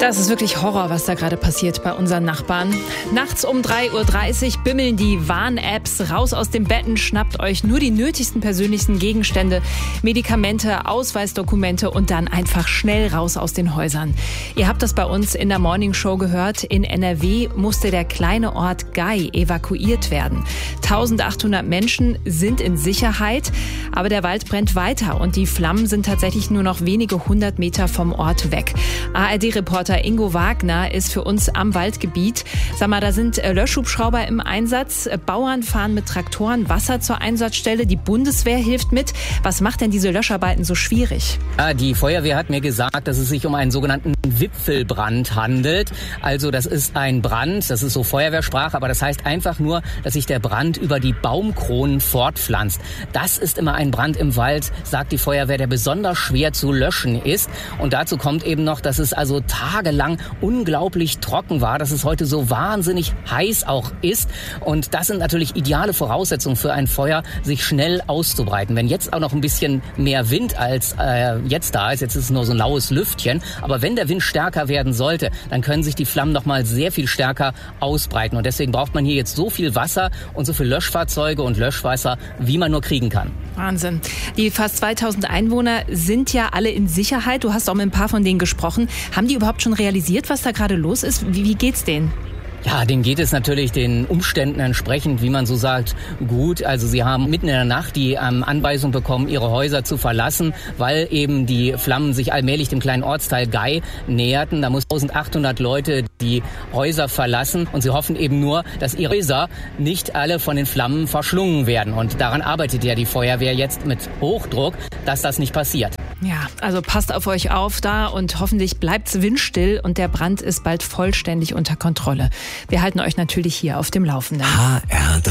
Das ist wirklich Horror, was da gerade passiert bei unseren Nachbarn. Nachts um 3:30 Uhr bimmeln die Warn-Apps. Raus aus den Betten, schnappt euch nur die nötigsten persönlichen Gegenstände, Medikamente, Ausweisdokumente und dann einfach schnell raus aus den Häusern. Ihr habt das bei uns in der Morning Show gehört. In NRW musste der kleine Ort Gei evakuiert werden. 1800 Menschen sind in Sicherheit, aber der Wald brennt weiter und die Flammen sind tatsächlich nur noch wenige 100 Meter vom Ort weg. ARD-Reporter Ingo Wagner ist für uns am Waldgebiet. Sag mal, da sind Löschhubschrauber im Einsatz. Bauern fahren mit Traktoren Wasser zur Einsatzstelle. Die Bundeswehr hilft mit. Was macht denn diese Löscharbeiten so schwierig? Die Feuerwehr hat mir gesagt, dass es sich um einen sogenannten Wipfelbrand handelt. Also das ist ein Brand, das ist so Feuerwehrsprache, aber das heißt einfach nur, dass sich der Brand über die Baumkronen fortpflanzt. Das ist immer ein Brand im Wald, sagt die Feuerwehr, der besonders schwer zu löschen ist. Und dazu kommt eben noch, dass es also tagelang unglaublich trocken war, dass es heute so wahnsinnig heiß auch ist. Und das sind natürlich ideale Voraussetzungen für ein Feuer, sich schnell auszubreiten. Wenn jetzt auch noch ein bisschen mehr Wind als jetzt da ist, jetzt ist es nur so ein laues Lüftchen, aber wenn der Wind stärker werden sollte, dann können sich die Flammen noch mal sehr viel stärker ausbreiten. Und deswegen braucht man hier jetzt so viel Wasser und so viel Löschfahrzeuge und Löschwasser, wie man nur kriegen kann. Wahnsinn. Die fast 2000 Einwohner sind ja alle in Sicherheit. Du hast auch mit ein paar von denen gesprochen. Haben die überhaupt schon realisiert, was da gerade los ist? Wie geht's denen? Ja, denen geht es natürlich den Umständen entsprechend, wie man so sagt, gut. Also sie haben mitten in der Nacht die Anweisung bekommen, ihre Häuser zu verlassen, weil eben die Flammen sich allmählich dem kleinen Ortsteil Gei näherten. Da mussten 1800 Leute die Häuser verlassen und sie hoffen eben nur, dass ihre Häuser nicht alle von den Flammen verschlungen werden. Und daran arbeitet ja die Feuerwehr jetzt mit Hochdruck, dass das nicht passiert. Ja, also passt auf euch auf da und hoffentlich bleibt's windstill und der Brand ist bald vollständig unter Kontrolle. Wir halten euch natürlich hier auf dem Laufenden. HR3